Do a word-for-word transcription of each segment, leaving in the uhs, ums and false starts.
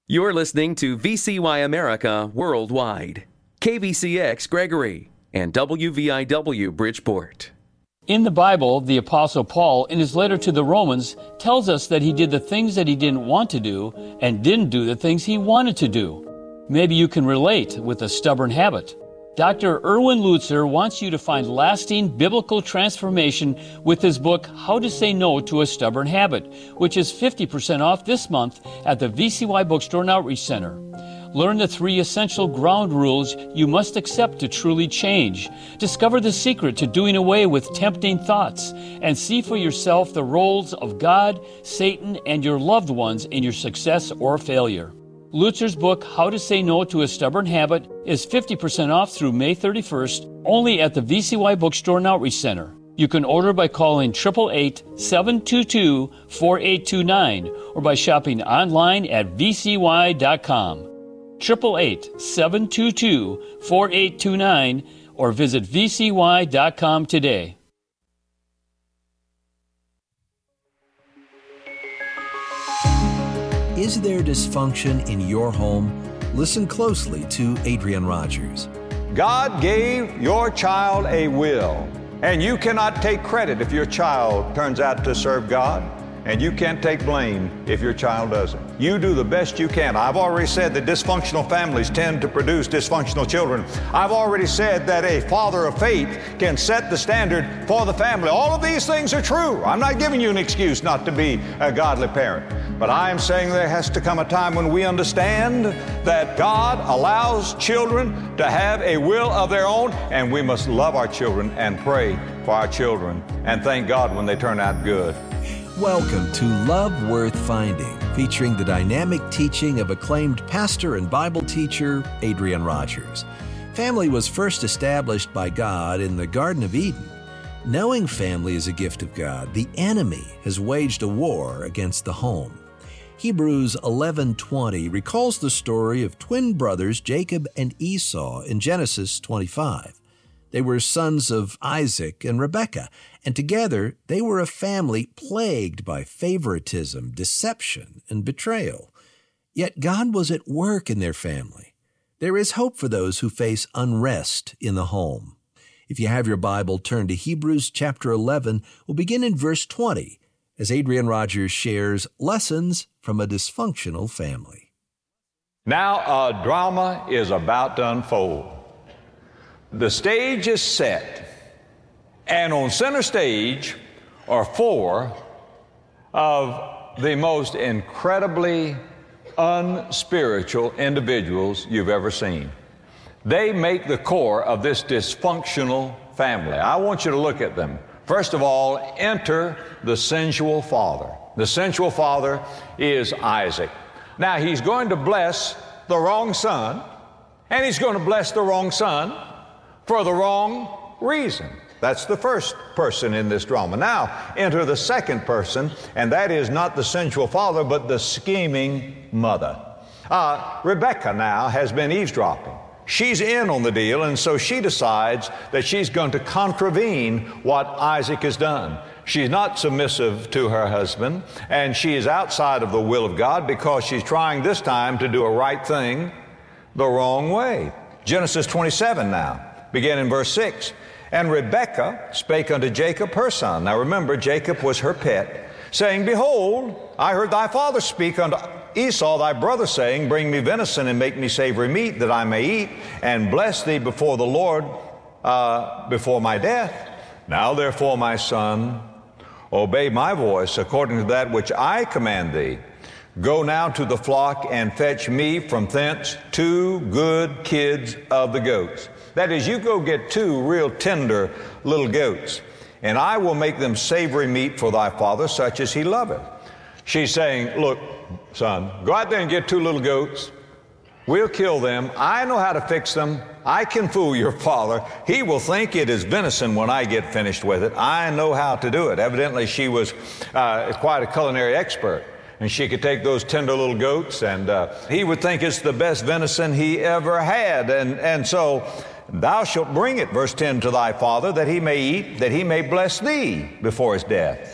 You're listening to V C Y America Worldwide, K V C X Gregory, and W V I W Bridgeport. In the Bible, the Apostle Paul, in his letter to the Romans, tells us that he did the things that he didn't want to do and didn't do the things he wanted to do. Maybe you can relate with a stubborn habit. Doctor Erwin Lutzer wants you to find lasting biblical transformation with his book, How to Say No to a Stubborn Habit, which is fifty percent off this month at the V C Y Bookstore and Outreach Center. Learn the three essential ground rules you must accept to truly change. Discover the secret to doing away with tempting thoughts, and see for yourself the roles of God, Satan, and your loved ones in your success or failure. Lutzer's book, How to Say No to a Stubborn Habit, is fifty percent off through May thirty-first, only at the V C Y Bookstore and Outreach Center. You can order by calling eight eight eight, seven two two, four eight two nine or by shopping online at v c y dot com. eight eight eight, seven two two, four eight two nine or visit v c y dot com today. Is there dysfunction in your home? Listen closely to Adrian Rogers. God gave your child a will, and you cannot take credit if your child turns out to serve God, and you can't take blame if your child doesn't. You do the best you can. I've already said that dysfunctional families tend to produce dysfunctional children. I've already said that a father of faith can set the standard for the family. All of these things are true. I'm not giving you an excuse not to be a godly parent. But I am saying there has to come a time when we understand that God allows children to have a will of their own, and we must love our children and pray for our children and thank God when they turn out good. Welcome to Love Worth Finding, featuring the dynamic teaching of acclaimed pastor and Bible teacher Adrian Rogers. Family was first established by God in the Garden of Eden. Knowing family is a gift of God, the enemy has waged a war against the home. Hebrews eleven twenty recalls the story of twin brothers Jacob and Esau in Genesis twenty-five. They were sons of Isaac and Rebekah, and together they were a family plagued by favoritism, deception, and betrayal. Yet God was at work in their family. There is hope for those who face unrest in the home. If you have your Bible, turn to Hebrews chapter eleven. We'll begin in verse twenty as Adrian Rogers shares lessons from a dysfunctional family. Now a drama is about to unfold. The stage is set, and on center stage are four of the most incredibly unspiritual individuals you've ever seen. They make the core of this dysfunctional family. I want you to look at them. First of all, enter the sensual father. The sensual father is Isaac. Now, he's going to bless the wrong son, and he's going to bless the wrong son for the wrong reason. That's the first person in this drama. Now, enter the second person, and that is not the sensual father, but the scheming mother. Uh, Rebekah now has been eavesdropping. She's in on the deal, and so she decides that she's going to contravene what Isaac has done. She's not submissive to her husband, and she is outside of the will of God because she's trying this time to do a right thing the wrong way. Genesis twenty-seven now, begin in verse six. And Rebekah spake unto Jacob her son. Now remember, Jacob was her pet, saying, Behold, I heard thy father speak unto Esau thy brother, saying, Bring me venison and make me savory meat, that I may eat, and bless thee before the Lord uh, before my death. Now therefore, my son, obey my voice according to that which I command thee. Go now to the flock and fetch me from thence two good kids of the goats. That is, you go get two real tender little goats, and I will make them savory meat for thy father, such as he loveth. She's saying, look, son, go out there and get two little goats. We'll kill them. I know how to fix them. I can fool your father. He will think it is venison when I get finished with it. I know how to do it. Evidently, she was uh, quite a culinary expert, and she could take those tender little goats, and uh, he would think it's the best venison he ever had. And, and so, thou shalt bring it, verse ten, to thy father, that he may eat, that he may bless thee before his death.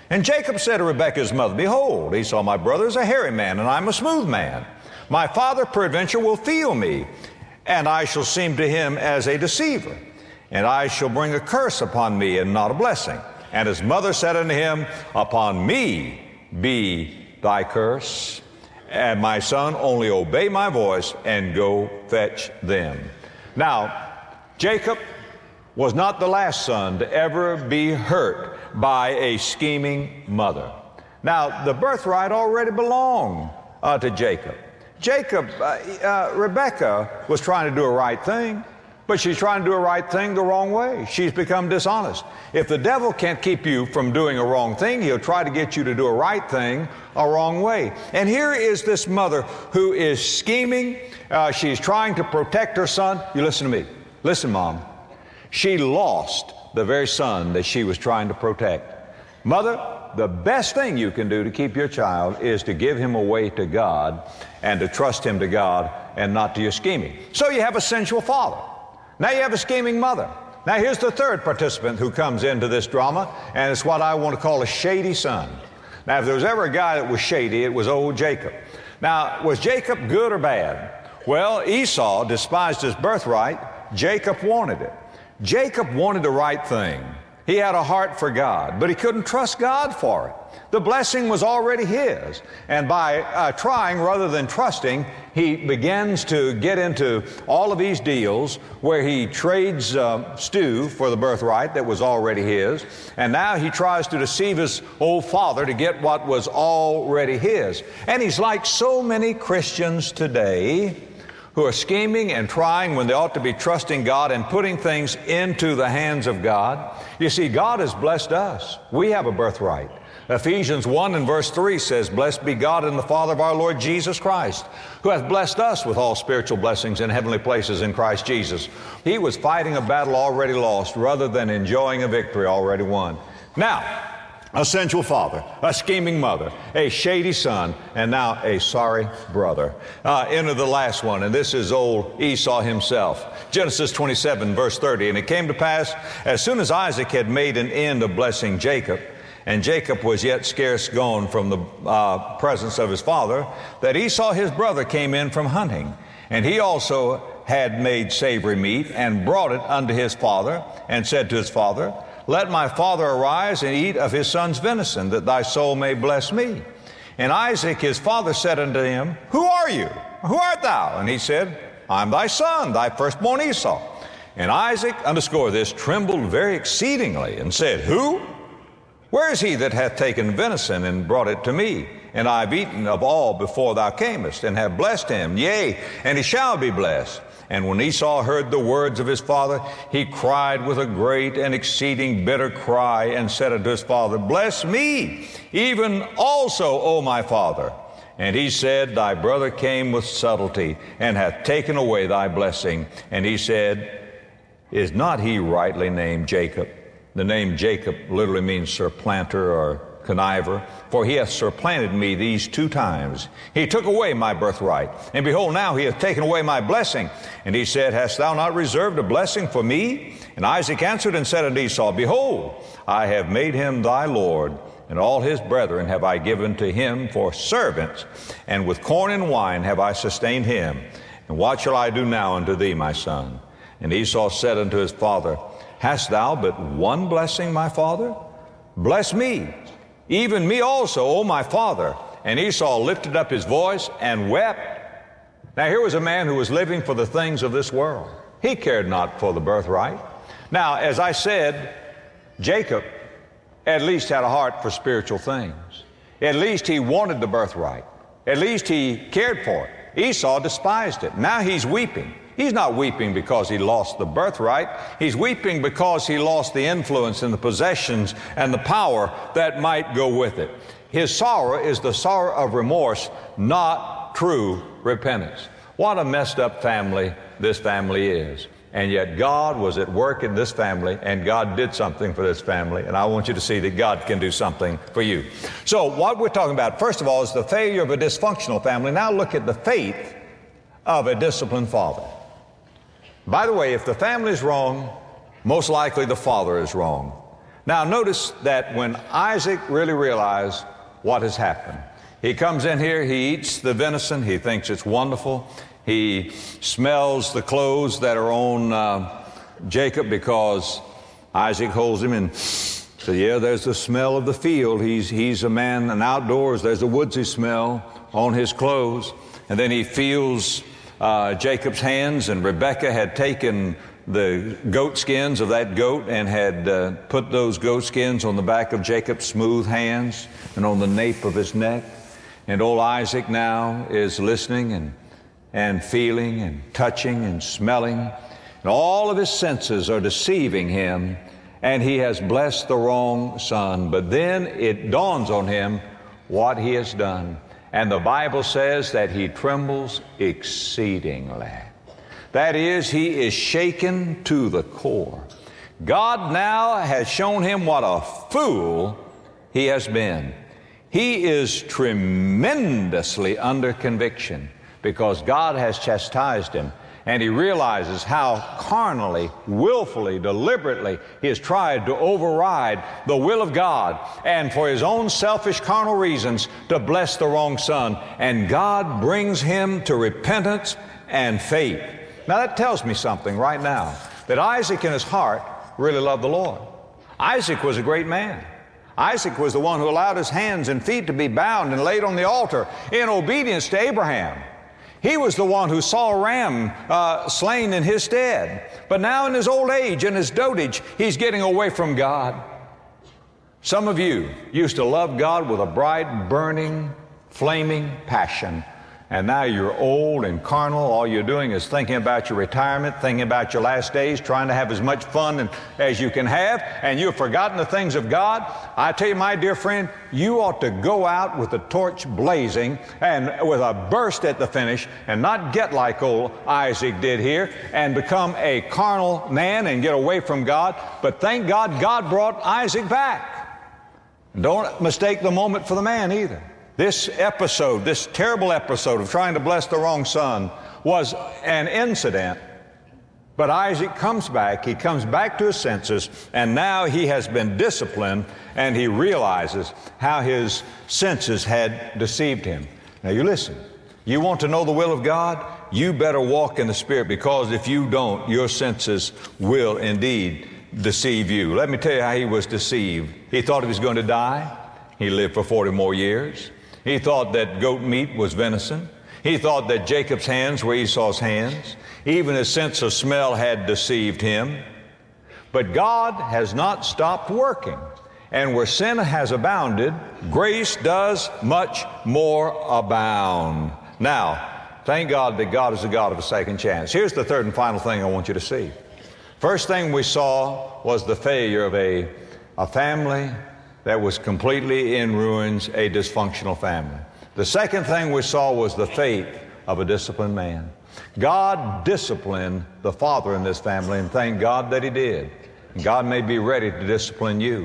And Jacob said to Rebekah his mother, Behold, Esau my brother is a hairy man, and I'm a smooth man. My father peradventure will feel me, and I shall seem to him as a deceiver. And I shall bring a curse upon me, and not a blessing. And his mother said unto him, Upon me be thy curse, and my son, only obey my voice, and go fetch them. Now, Jacob was not the last son to ever be hurt by a scheming mother. Now, the birthright already belonged uh, to Jacob. Jacob, uh, uh, Rebekah was trying to do a right thing, but she's trying to do a right thing the wrong way. She's become dishonest. If the devil can't keep you from doing a wrong thing, he'll try to get you to do a right thing a wrong way. And here is this mother who is scheming. Uh, she's trying to protect her son. You listen to me. Listen, Mom. She lost the very son that she was trying to protect. Mother, the best thing you can do to keep your child is to give him away to God and to trust him to God and not to your scheming. So you have a sensual father. Now you have a scheming mother. Now here's the third participant who comes into this drama, and it's what I want to call a shady son. Now if there was ever a guy that was shady, it was old Jacob. Now, was Jacob good or bad? Well, Esau despised his birthright. Jacob wanted it. Jacob wanted the right thing. He had a heart for God, but he couldn't trust God for it. The blessing was already his. And by uh, trying rather than trusting, he begins to get into all of these deals where he trades uh, stew for the birthright that was already his. And now he tries to deceive his old father to get what was already his. And he's like so many Christians today who are scheming and trying when they ought to be trusting God and putting things into the hands of God. You see, God has blessed us. We have a birthright. Ephesians one and verse three says, Blessed be God and the Father of our Lord Jesus Christ, who hath blessed us with all spiritual blessings in heavenly places in Christ Jesus. He was fighting a battle already lost rather than enjoying a victory already won. Now, a sensual father, a scheming mother, a shady son, and now a sorry brother. Uh, enter the last one, and this is old Esau himself. Genesis twenty-seven, verse thirty. And it came to pass, as soon as Isaac had made an end of blessing Jacob, and Jacob was yet scarce gone from the uh, presence of his father, that Esau his brother came in from hunting. And he also had made savory meat, and brought it unto his father, and said to his father, Let my father arise and eat of his son's venison, that thy soul may bless me. And Isaac his father said unto him, Who are you? Who art thou? And he said, I am thy son, thy firstborn Esau. And Isaac, underscore this, trembled very exceedingly, and said, Who? Where is he that hath taken venison and brought it to me? And I have eaten of all before thou camest, and have blessed him, yea, and he shall be blessed. And when Esau heard the words of his father, he cried with a great and exceeding bitter cry, and said unto his father, Bless me, even also, O my father. And he said, Thy brother came with subtlety, and hath taken away thy blessing. And he said, Is not he rightly named Jacob? The name Jacob literally means supplanter or conniver, for he hath supplanted me these two times. He took away my birthright, and behold, now he hath taken away my blessing. And he said, Hast thou not reserved a blessing for me? And Isaac answered and said unto Esau, Behold, I have made him thy lord, and all his brethren have I given to him for servants, and with corn and wine have I sustained him. And what shall I do now unto thee, my son? And Esau said unto his father, Hast thou but one blessing, my father? Bless me, even me also, O my father. And Esau lifted up his voice and wept. Now here was a man who was living for the things of this world. He cared not for the birthright. Now, as I said, Jacob at least had a heart for spiritual things. At least he wanted the birthright. At least he cared for it. Esau despised it. Now he's weeping. He's not weeping because he lost the birthright. He's weeping because he lost the influence and the possessions and the power that might go with it. His sorrow is the sorrow of remorse, not true repentance. What a messed up family this family is. And yet God was at work in this family, and God did something for this family. And I want you to see that God can do something for you. So what we're talking about, first of all, is the failure of a dysfunctional family. Now look at the faith of a disciplined father. By the way, if the family is wrong, most likely the father is wrong. Now notice that when Isaac really realized what has happened, he comes in here, he eats the venison, he thinks it's wonderful. He smells the clothes that are on uh, Jacob because Isaac holds him and so yeah, there's the smell of the field. He's, he's a man and outdoors. There's a woodsy smell on his clothes. And then he feels uh, Jacob's hands, and Rebekah had taken the goat skins of that goat and had uh, put those goat skins on the back of Jacob's smooth hands and on the nape of his neck. And old Isaac now is listening and, and feeling and touching and smelling. And all of his senses are deceiving him, and he has blessed the wrong son. But then it dawns on him what he has done. And the Bible says that he trembles exceedingly. That is, he is shaken to the core. God now has shown him what a fool he has been. He is tremendously under conviction because God has chastised him. And he realizes how carnally, willfully, deliberately he has tried to override the will of God and for his own selfish carnal reasons to bless the wrong son. And God brings him to repentance and faith. Now that tells me something right now, that Isaac in his heart really loved the Lord. Isaac was a great man. Isaac was the one who allowed his hands and feet to be bound and laid on the altar in obedience to Abraham. He was the one who saw a ram uh, slain in his stead. But now in his old age, in his dotage, he's getting away from God. Some of you used to love God with a bright, burning, flaming passion. And now you're old and carnal. All you're doing is thinking about your retirement, thinking about your last days, trying to have as much fun as you can have, and you've forgotten the things of God. I tell you, my dear friend, you ought to go out with the torch blazing and with a burst at the finish and not get like old Isaac did here and become a carnal man and get away from God. But thank God, God brought Isaac back. Don't mistake the moment for the man either. This episode, this terrible episode of trying to bless the wrong son was an incident, but Isaac comes back, he comes back to his senses, and now he has been disciplined, and he realizes how his senses had deceived him. Now you listen, you want to know the will of God? You better walk in the Spirit, because if you don't, your senses will indeed deceive you. Let me tell you how he was deceived. He thought he was going to die. He lived for forty more years. He thought that goat meat was venison. He thought that Jacob's hands were Esau's hands. Even his sense of smell had deceived him. But God has not stopped working. And where sin has abounded, grace does much more abound. Now, thank God that God is the God of a second chance. Here's the third and final thing I want you to see. First thing we saw was the failure of a, a family that was completely in ruins, a dysfunctional family. The second thing we saw was the faith of a disciplined man. God disciplined the father in this family, and thank God that he did. God may be ready to discipline you.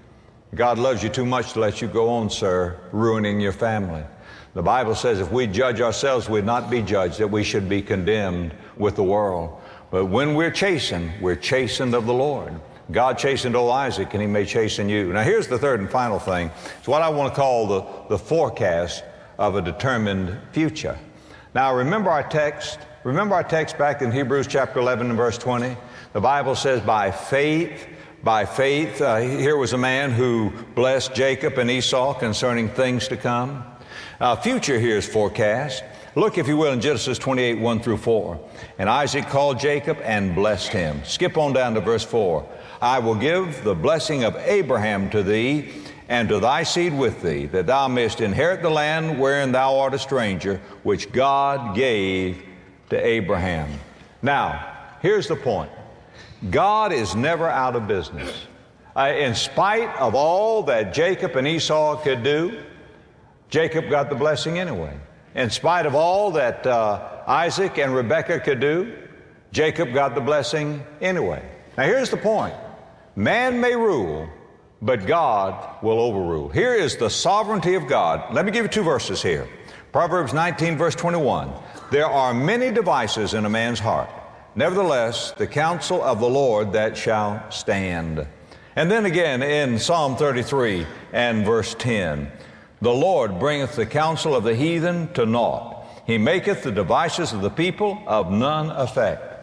God loves you too much to let you go on, sir, ruining your family. The Bible says if we judge ourselves, we'd not be judged, that we should be condemned with the world. But when we're chastened, we're chastened of the Lord. God chastened old Isaac, and he may chasten you. Now here's the third and final thing. It's what I want to call the, the forecast of a determined future. Now remember our text. Remember our text back in Hebrews chapter eleven and verse twenty? The Bible says, by faith, by faith, uh, here was a man who blessed Jacob and Esau concerning things to come. Uh, future here is forecast. Look, if you will, in Genesis twenty-eight, one through four. And Isaac called Jacob and blessed him. Skip on down to verse four. I will give the blessing of Abraham to thee and to thy seed with thee, that thou mayest inherit the land wherein thou art a stranger, which God gave to Abraham. Now, here's the point. God is never out of business. Uh, in spite of all that Jacob and Esau could do, Jacob got the blessing anyway. In spite of all that uh, Isaac and Rebekah could do, Jacob got the blessing anyway. Now here's the point. Man may rule, but God will overrule. Here is the sovereignty of God. Let me give you two verses here. Proverbs nineteen, verse twenty-one. There are many devices in a man's heart. Nevertheless, the counsel of the Lord that shall stand. And then again in Psalm thirty-three and verse ten, the Lord bringeth the counsel of the heathen to naught. He maketh the devices of the people of none effect.